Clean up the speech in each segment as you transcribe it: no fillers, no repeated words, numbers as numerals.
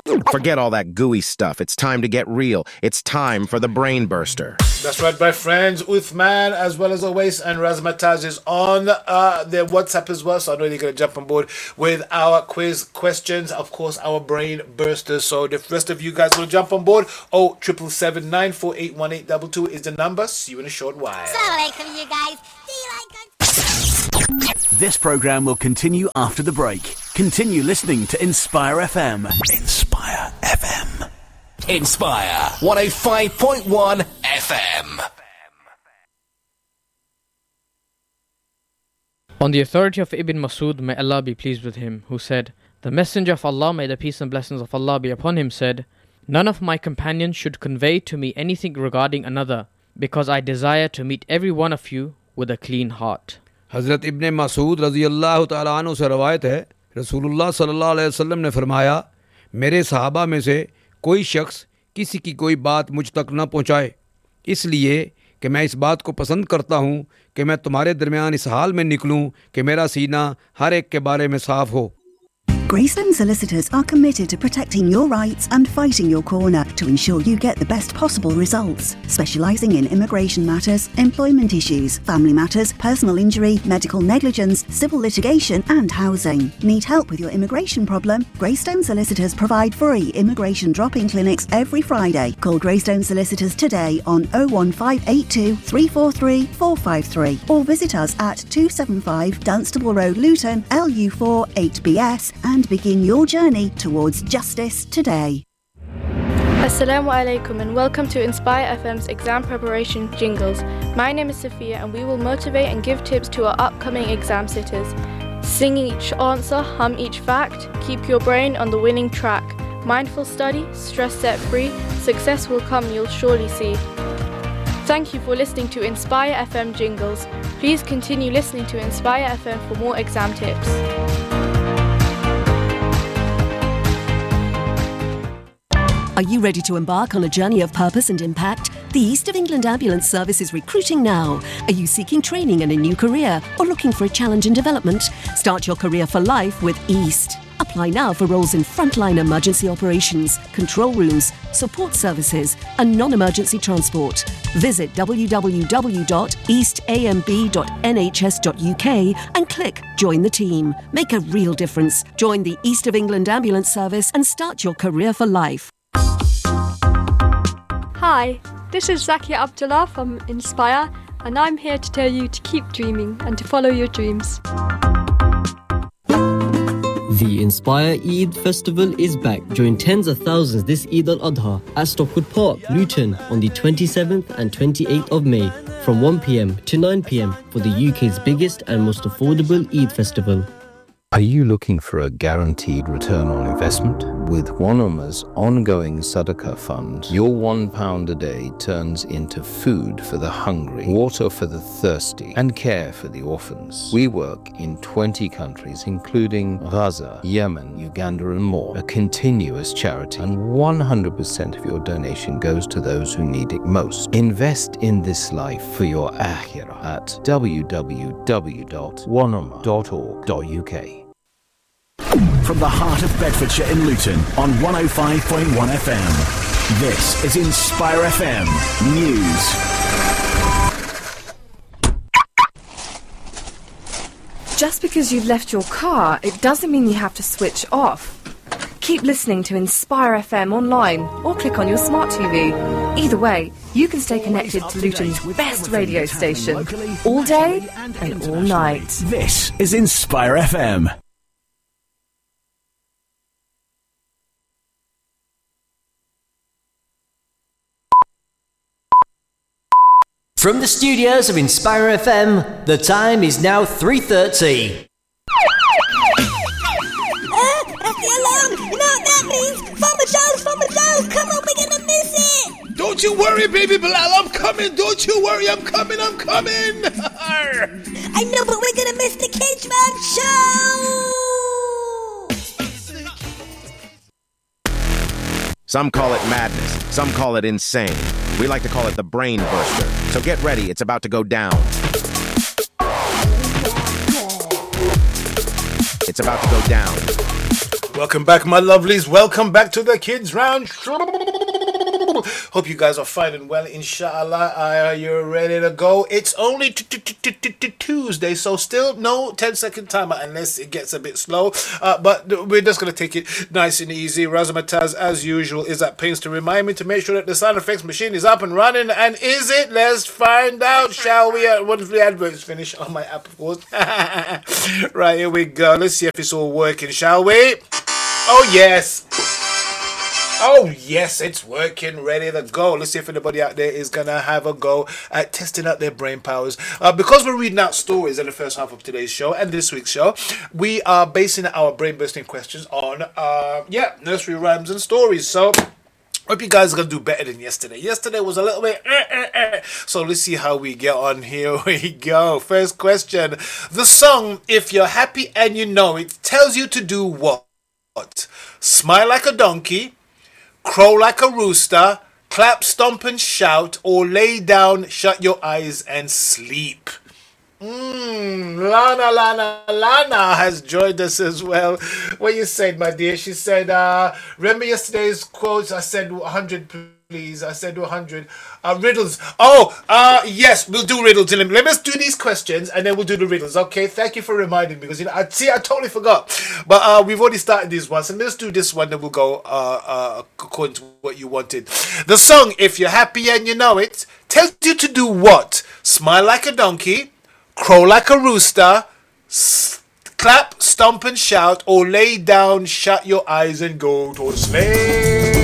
Forget all that gooey stuff. It's time to get real. It's time for the Brain Burster. That's right, my friends. Uthman, as well as Awais and Razmataz, is on their WhatsApp as well. So I know you're going to jump on board with our quiz questions. Of course, our Brain Bursters. So the rest of you guys will jump on board. 0777 948 1822 is the number. See you in a short while. Assalamu alaikum, you guys. See you later. This program will continue after the break. Continue listening to Inspire FM. Inspire FM. Inspire 105.1 FM. On the authority of Ibn Masud, may Allah be pleased with him, who said, "The Messenger of Allah, may the peace and blessings of Allah be upon him, said, none of my companions should convey to me anything regarding another, because I desire to meet every one of you with a clean heart." हज़रत इब्ने मसूद रज़ी अल्लाह तआला अन्हु से रवायत है, रसूलुल्लाह सल्लल्लाहु अलैहि वसल्लम ने फरमाया, मेरे सहाबा में से कोई शख्स किसी की कोई बात मुझ तक न पहुँचाए, इसलिए कि मैं इस बात को पसंद करता हूँ कि मैं तुम्हारे दरमियान इस हाल में निकलूँ कि मेरा सीना हर एक के बारे में साफ़ हो। Greystone Solicitors are committed to protecting your rights and fighting your corner to ensure you get the best possible results. Specialising in immigration matters, employment issues, family matters, personal injury, medical negligence, civil litigation and housing. Need help with your immigration problem? Greystone Solicitors provide free immigration drop-in clinics every Friday. Call Greystone Solicitors today on 01582 343 453 or visit us at 275 Dunstable Road, Luton, LU4 8BS and begin your journey towards justice today. Assalamu alaikum and welcome to Inspire FM's exam preparation jingles. My name is Sophia and we will motivate and give tips to our upcoming exam sitters. Sing each answer, hum each fact, keep your brain on the winning track. Mindful study, stress set free, success will come, you'll surely see. Thank you for listening to Inspire FM jingles. Please continue listening to Inspire FM for more exam tips. Are you ready to embark on a journey of purpose and impact? The East of England Ambulance Service is recruiting now. Are you seeking training in a new career or looking for a challenge in development? Start your career for life with East. Apply now for roles in frontline emergency operations, control rooms, support services and non-emergency transport. Visit www.eastamb.nhs.uk and click Join the Team. Make a real difference. Join the East of England Ambulance Service and start your career for life. Hi, this is Zakia Abdullah from Inspire and I'm here to tell you to keep dreaming and to follow your dreams. The Inspire Eid Festival is back. Join tens of thousands this Eid al-Adha at Stockwood Park, Luton on the 27th and 28th of May from 1 p.m. to 9 p.m. for the UK's biggest and most affordable Eid festival. Are you looking for a guaranteed return on investment? With Wanama's ongoing Sadaqah fund, your £1 a day turns into food for the hungry, water for the thirsty, and care for the orphans. We work in 20 countries, including Gaza, Yemen, Uganda, and more. A continuous charity, and 100% of your donation goes to those who need it most. Invest in this life for your akhirah at www.wanama.org.uk. From the heart of Bedfordshire in Luton on 105.1 FM. This is Inspire FM News. Just because you've left your car, it doesn't mean you have to switch off. Keep listening to Inspire FM online or click on your smart TV. Either way, you can stay connected to Luton's best radio station all day and all night. This is Inspire FM. From the studios of Inspire FM, the time is now 3:30. That's the alarm! You know what that means? Farmer Joe's! Come on, we're gonna miss it! Don't you worry, baby Bilal, I'm coming! Don't you worry, I'm coming! I know, but we're gonna miss the Kidsman Show! Some call it madness, some call it insane. We like to call it the Brain Burster. So get ready, it's about to go down. It's about to go down. Welcome back, my lovelies. Welcome back to the Kids Round. Hope you guys are fine and well, inshallah. Are you ready to go? It's only Tuesday, so still no 10-second timer unless it gets a bit slow. But we're just going to take it nice and easy. Razzmatazz, as usual, is at pains to remind me to make sure that the sound effects machine is up and running. And is it? Let's find out, shall we? Once the adverts finish on my app, of course. Right, here we go. Let's see if it's all working, shall we? Oh, yes. Oh, yes, it's working, ready to go. Let's see if anybody out there is going to have a go at testing out their brain powers. Because we're reading out stories in the first half of today's show and this week's show, we are basing our brain-bursting questions on, nursery rhymes and stories. So, hope you guys are going to do better than yesterday. Yesterday was a little bit... So let's see how we get on. Here we go. First question. The song, If You're Happy and You Know It, tells you to do what? Smile like a donkey, crow like a rooster, clap, stomp and shout, or lay down, shut your eyes and sleep. Lana has joined us as well. What you said, my dear? She said, remember yesterday's quotes? I said 100, please. I said 100. Riddles. Yes, we'll do riddles. Let us do these questions and then we'll do the riddles. Okay, thank you for reminding me because I totally forgot. But we've already started these ones, and let's do this one. Then we'll go according to what you wanted. The song, If You're Happy and You Know It, tells you to do what? Smile like a donkey, crow like a rooster, clap, stomp and shout, or lay down, shut your eyes and go to sleep.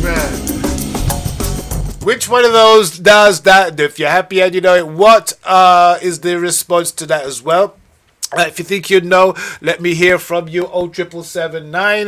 Which one of those does that? If you're happy and you know it, what is the response to that as well? If you think you know, let me hear from you. 07779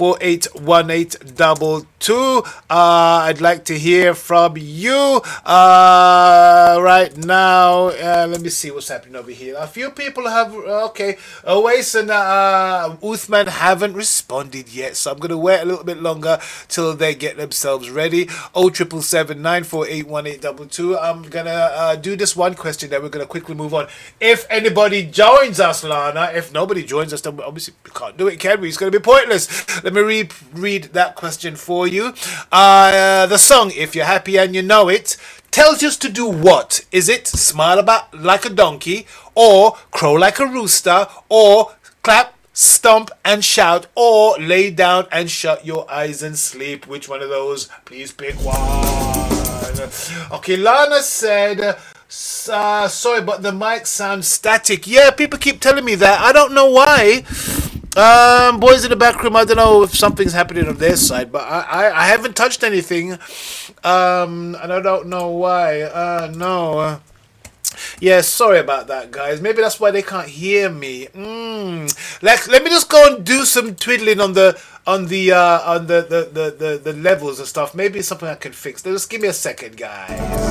481822. I'd like to hear from you right now. Let me see what's happening over here. A few people have Awais and Uthman haven't responded yet, so I'm going to wait a little bit longer till they get themselves ready. 07779 481822. I'm gonna do this one question, then we're gonna quickly move on. If anybody joins us, Lana. If nobody joins us, then obviously we can't do it, can we? It's going to be pointless. Let me read that question for you. The song, If You're Happy and You Know It, tells us to do what? Is it smile like a donkey, or crow like a rooster, or clap, stomp and shout, or lay down and shut your eyes and sleep? Which one of those? Please pick one. Okay, Lana said... sorry, but the mic sounds static. Yeah, people keep telling me that. I don't know why. Boys in the back room, I don't know if something's happening on their side, but I haven't touched anything. And I don't know why. No. Yeah, sorry about that, guys. Maybe that's why they can't hear me. Let me just go and do some twiddling on the levels and stuff. Maybe it's something I can fix. Just give me a second, guys.